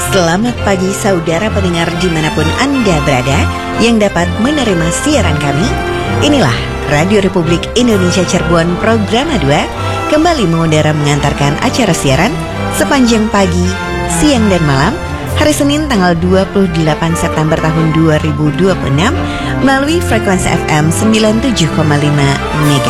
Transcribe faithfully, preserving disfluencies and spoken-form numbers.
Selamat pagi saudara pendengar dimanapun Anda berada yang dapat menerima siaran kami. Inilah Radio Republik Indonesia Cirebon Programa dua kembali mengudara mengantarkan acara siaran sepanjang pagi, siang dan malam hari Senin tanggal dua puluh delapan September tahun dua ribu dua puluh enam melalui frekuensi F M sembilan puluh tujuh koma lima MHz.